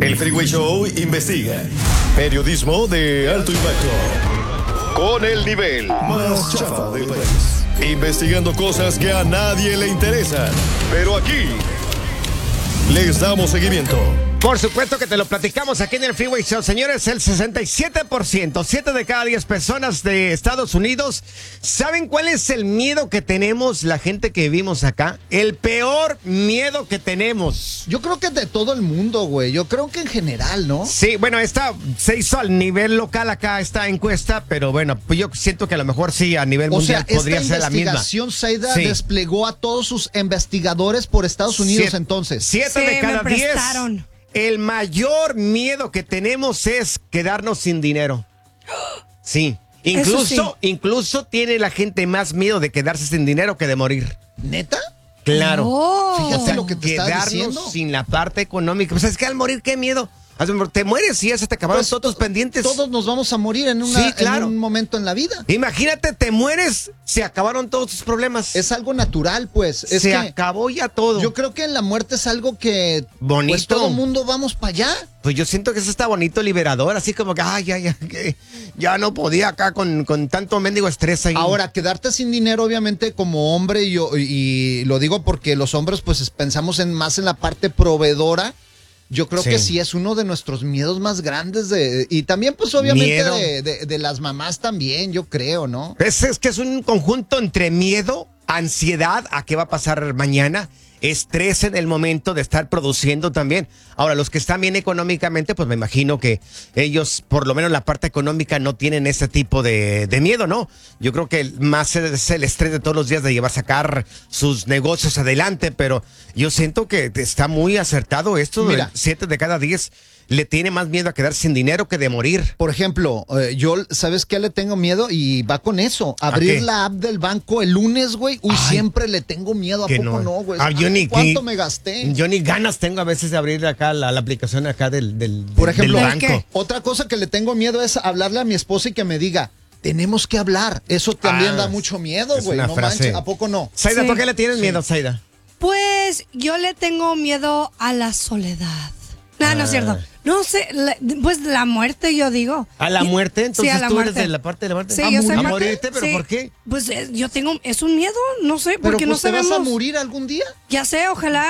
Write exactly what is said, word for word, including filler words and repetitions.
El Freeway Show investiga. Periodismo de alto impacto. Con el nivel más chafa del país. Investigando cosas que a nadie le interesan. Pero aquí les damos seguimiento. Por supuesto que te lo platicamos aquí en el Freeway Show. Señores, el sesenta y siete por ciento, siete de cada diez personas de Estados Unidos, ¿saben cuál es el miedo que tenemos la gente que vivimos acá? El peor miedo que tenemos. Yo creo que de todo el mundo, güey. Yo creo que en general, ¿no? Sí, bueno, esta se hizo al nivel local acá esta encuesta, pero bueno, pues yo siento que a lo mejor sí a nivel O mundial sea, podría esta ser la misma. investigación, Saida, Sí. desplegó a todos sus investigadores por Estados Unidos Siete- entonces. Siete Sí, de cada me diez. prestaron. El mayor miedo que tenemos es quedarnos sin dinero. Sí. Incluso, sí. incluso tiene la gente más miedo de quedarse sin dinero que de morir. ¿Neta? Claro. Oh. Fíjate lo que te estaba Quedarnos diciendo. sin la parte económica. Pues es que al morir, ¿qué miedo? Te mueres y ya se te acabaron Pues, todos tus pendientes. Todos nos vamos a morir en, una, Sí, claro. en un momento en la vida. Imagínate, te mueres, se acabaron todos tus problemas. Es algo natural, pues. Es se que acabó ya todo. yo creo que la muerte es algo que Bonito. pues todo el mundo vamos para allá. Pues yo siento que eso está bonito, liberador, así como que, ay, ya, ya, que ya no podía acá con, con tanto mendigo estrés ahí. Ahora, quedarte sin dinero, obviamente, como hombre, y, yo, y lo digo porque los hombres, pues, pensamos en más en la parte proveedora. Yo creo Sí. que sí es uno de nuestros miedos más grandes de, y también, pues, obviamente, Miedo. de, de, de las mamás también, yo creo, ¿no? Es, es que es un conjunto entre miedo, ansiedad a qué va a pasar mañana, estrés en el momento de estar produciendo también. Ahora, los que están bien económicamente, pues me imagino que ellos, por lo menos la parte económica, no tienen ese tipo de, de miedo, ¿no? Yo creo que más es el estrés de todos los días de llevar a sacar sus negocios adelante, pero yo siento que está muy acertado esto. Mira. Siete de cada diez le tiene más miedo a quedar sin dinero que de morir. Por ejemplo, eh, yo, ¿sabes qué le tengo miedo? Y va con eso. Abrir qué? la app del banco el lunes, güey. Uy, Ay, siempre le tengo miedo. ¿A que poco no, güey? Ah, yo Ay, ni- ¿Cuánto ni- me gasté? Yo ni ganas tengo a veces de abrir acá la, la aplicación acá del, del, Por del- ejemplo, del ¿el banco. qué? Otra cosa que le tengo miedo es hablarle a mi esposa y que me diga, tenemos que hablar. Eso también Ah, da mucho miedo, es güey. una No frase. manches, ¿a poco no? Saida, Sí. ¿por qué le tienes miedo, Saida? Pues yo le tengo miedo a la soledad. No, no es cierto. Ah. No sé, la- pues la muerte, yo digo. ¿A la Y- muerte? Entonces sí, a la tú muerte. eres de la parte de la muerte. Sí, ¿A, yo mu- soy a parte- morirte? ¿Pero sí. por qué? Pues eh, yo tengo, es un miedo, no sé, Pero porque pues no te sabemos. vas a morir algún día. Ya sé, ojalá.